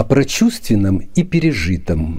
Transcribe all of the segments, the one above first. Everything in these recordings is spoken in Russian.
о прочувственном и пережитом.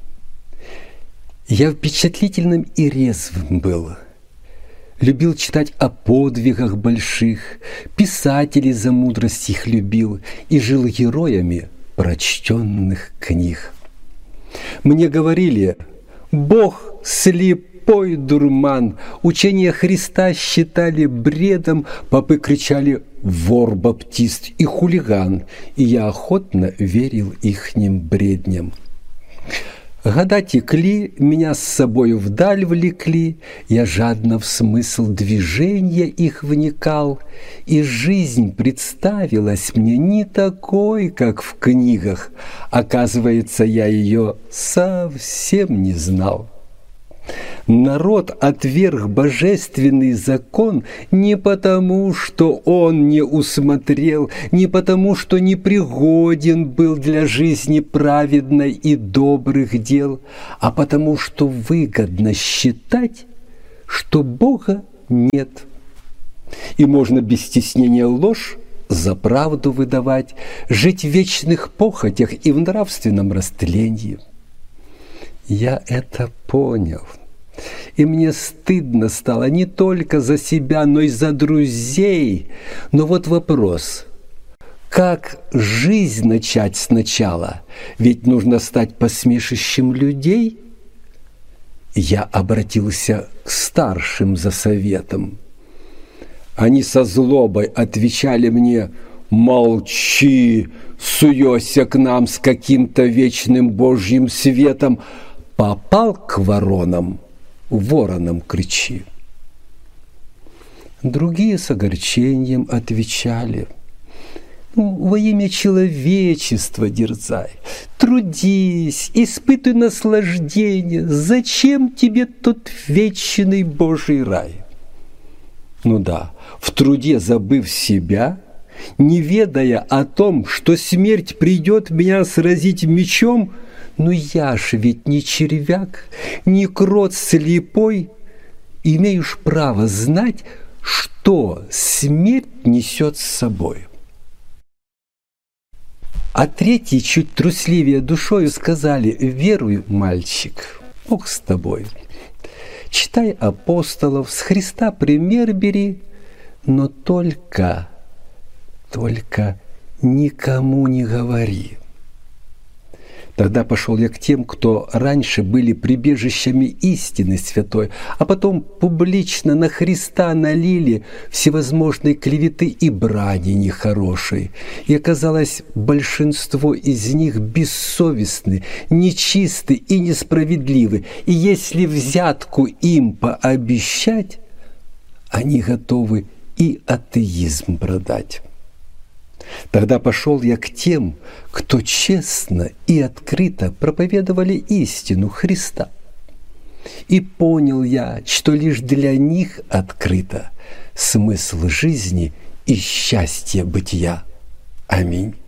Я впечатлительным и резвым был. Любил читать о подвигах больших, писателей за мудрость их любил и жил героями прочтенных книг. Мне говорили: Бог слепой дурман, учение Христа считали бредом, попы кричали: вор, баптист и хулиган, и я охотно верил ихним бредням. Года текли, меня с собою вдаль влекли, я жадно в смысл движения их вникал, и жизнь представилась мне не такой, как в книгах. Оказывается, я ее совсем не знал. Народ отверг божественный закон не потому, что он не усмотрел, не потому, что непригоден был для жизни праведной и добрых дел, а потому, что выгодно считать, что Бога нет. И можно без стеснения ложь за правду выдавать, жить в вечных похотях и в нравственном растлении. Я это понял. И мне стыдно стало не только за себя, но и за друзей. Но вот вопрос: как жизнь начать сначала? Ведь нужно стать посмешищем людей. Я обратился к старшим за советом. Они со злобой отвечали мне: молчи, суёшься к нам с каким-то вечным Божьим светом. Попал к воронам, вороном кричи. Другие с огорчением отвечали: во имя человечества дерзай, трудись, испытывай наслаждение, зачем тебе тот вечный Божий рай? Ну да, в труде забыв себя, не ведая о том, что смерть придет меня сразить мечом, ну я ж ведь не червяк, не крот слепой, имеешь право знать, что смерть несет с собой. А третьи, чуть трусливее душою, сказали: веруй, мальчик, Бог с тобой. Читай апостолов, с Христа пример бери, но только никому не говори. Тогда пошел я к тем, кто раньше были прибежищами истины святой, а потом публично на Христа налили всевозможной клеветы и брани нехорошей. И оказалось, большинство из них бессовестны, нечисты и несправедливы. И если взятку им пообещать, они готовы и атеизм продать. Тогда пошел я к тем, кто честно и открыто проповедовали истину Христа. И понял я, что лишь для них открыто смысл жизни и счастье бытия. Аминь.